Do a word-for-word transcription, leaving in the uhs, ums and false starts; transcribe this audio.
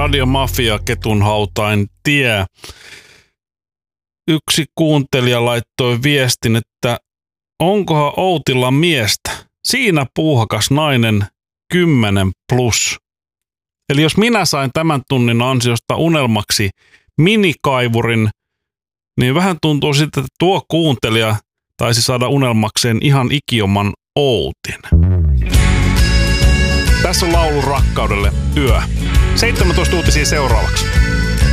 Radio Mafia Ketunhautain tie. Yksi kuuntelija laittoi viestin, että onkohan Outilla miestä? Siinä puuhakas nainen kymmenen plus. Eli jos minä sain tämän tunnin ansiosta unelmaksi minikaivurin, niin vähän tuntuu sitten, että tuo kuuntelija taisi saada unelmakseen ihan ikioman Outin. Tässä on laulu rakkaudelle yö. seitsemäntoista uutisia seuraavaksi.